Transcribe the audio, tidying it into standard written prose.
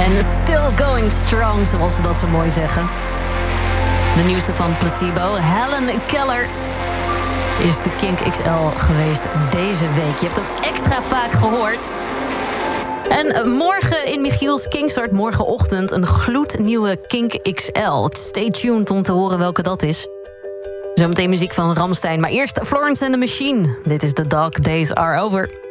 En still going strong, zoals ze dat zo mooi zeggen. De nieuwste van Placebo, Helen Keller, is de Kink XL geweest deze week. Je hebt hem extra vaak gehoord. En morgen in Michiels Kinkstart, morgenochtend, een gloednieuwe Kink XL. Stay tuned om te horen welke dat is. Zometeen muziek van Rammstein, maar eerst Florence and the Machine. Dit is The Dark Days Are Over.